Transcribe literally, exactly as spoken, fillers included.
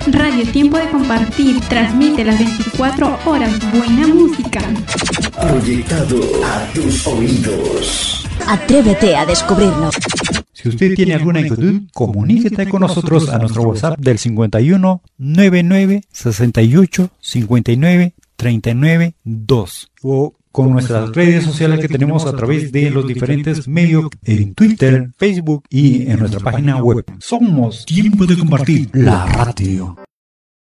Radio Tiempo de Compartir transmite las veinticuatro horas buena música. Proyectado a tus oídos. Atrévete a descubrirlo. Si usted tiene alguna inquietud, comuníquete con nosotros a nuestro WhatsApp del cincuenta y uno, noventa y nueve, sesenta y ocho, cincuenta y nueve, treinta y nueve, dos o con nuestras redes sociales que tenemos a través de los diferentes medios en Twitter, Facebook y en nuestra página web. Somos Tiempo de Compartir, la radio.